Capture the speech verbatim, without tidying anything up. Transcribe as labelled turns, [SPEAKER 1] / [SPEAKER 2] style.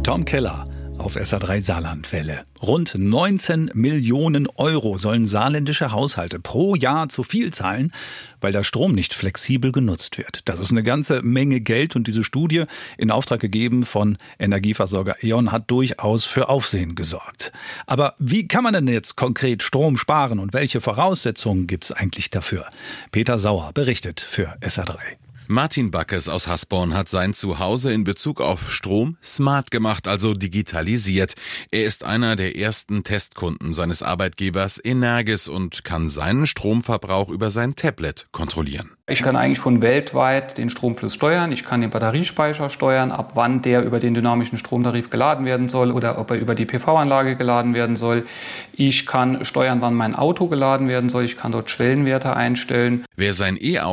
[SPEAKER 1] Tom Keller auf S A drei Saarlandwelle. Rund neunzehn Millionen Euro sollen saarländische Haushalte pro Jahr zu viel zahlen, weil der Strom nicht flexibel genutzt wird. Das ist eine ganze Menge Geld und diese Studie, in Auftrag gegeben von Energieversorger E O N, hat durchaus für Aufsehen gesorgt. Aber wie kann man denn jetzt konkret Strom sparen und welche Voraussetzungen gibt es eigentlich dafür? Peter Sauer berichtet für S A drei.
[SPEAKER 2] Martin Backes aus Hasborn hat sein Zuhause in Bezug auf Strom smart gemacht, also digitalisiert. Er ist einer der ersten Testkunden seines Arbeitgebers Energis und kann seinen Stromverbrauch über sein Tablet kontrollieren.
[SPEAKER 3] Ich kann eigentlich schon weltweit den Stromfluss steuern. Ich kann den Batteriespeicher steuern, ab wann der über den dynamischen Stromtarif geladen werden soll oder ob er über die P V-Anlage geladen werden soll. Ich kann steuern, wann mein Auto geladen werden soll. Ich kann dort Schwellenwerte einstellen.
[SPEAKER 2] Wer sein E-Auto